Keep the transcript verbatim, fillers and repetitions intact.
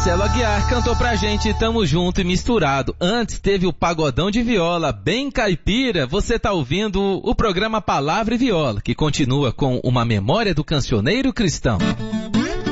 Marcelo Aguiar cantou pra gente Tamo Junto e Misturado. Antes teve o Pagodão de Viola, bem caipira. Você tá ouvindo o programa Palavra e Viola, que continua com uma memória do cancioneiro cristão.